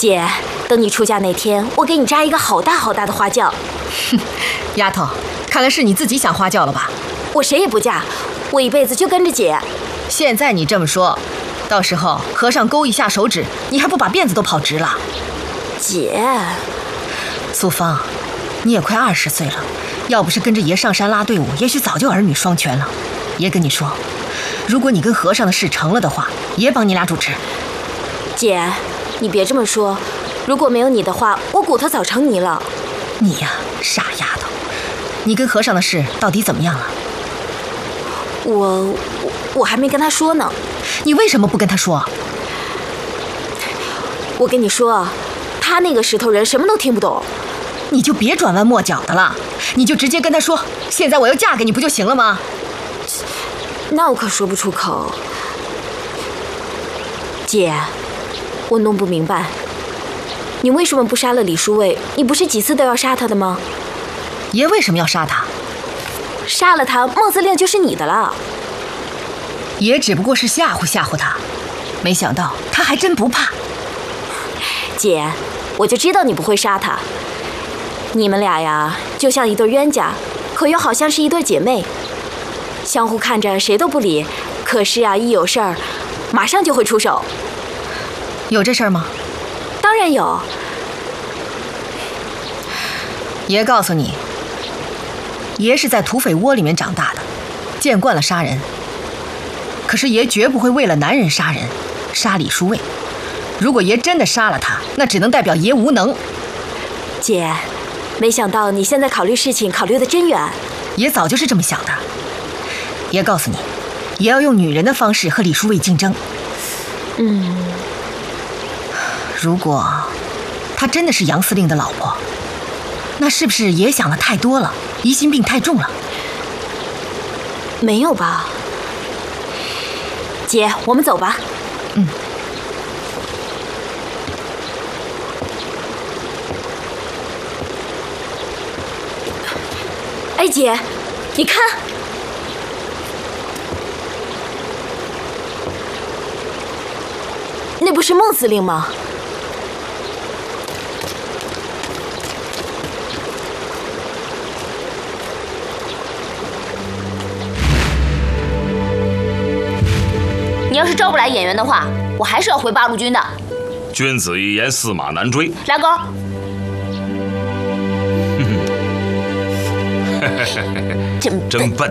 姐，等你出嫁那天，我给你扎一个好大好大的花轿。 哼，丫头，看来是你自己想花轿了吧？ 我谁也不嫁，我一辈子就跟着姐。 现在你这么说，到时候和尚勾一下手指，你还不把辫子都跑直了？ 姐， 苏芳，你也快20岁了，要不是跟着爷上山拉队伍，也许早就儿女双全了。爷跟你说，如果你跟和尚的事成了的话，爷帮你俩主持。 姐，你别这么说，如果没有你的话，我骨头早成泥了。 你呀，傻丫头，你跟和尚的事到底怎么样了？ 我还没跟他说呢。 你为什么不跟他说？ 我跟你说，他那个石头人什么都听不懂。 你就别转弯抹角的了，你就直接跟他说，现在我要嫁给你不就行了吗？ 那我可说不出口。姐，我弄不明白，你为什么不杀了李叔卫？你不是几次都要杀他的吗？ 爷为什么要杀他？ 杀了他，孟司令就是你的了。 爷只不过是吓唬吓唬他，没想到他还真不怕。 姐，我就知道你不会杀他。你们俩呀，就像一对冤家，可又好像是一对姐妹，相互看着谁都不理，可是啊，一有事儿，马上就会出手。 有这事儿吗？ 当然有。 爷告诉你，爷是在土匪窝里面长大的，见惯了杀人。可是爷绝不会为了男人杀人，杀李叔卫。如果爷真的杀了他，那只能代表爷无能。 姐，没想到你现在考虑事情考虑得真远。 爷早就是这么想的。爷告诉你，爷要用女人的方式和李叔卫竞争。如果她真的是杨司令的老婆，那是不是爷想的太多了，疑心病太重了？ 没有吧？姐，我们走吧。哎，姐，你看，那不是孟司令吗？ 你要是招不来演员的话，我还是要回八路军的。 君子一言，驷马难追。 拉钩。真笨。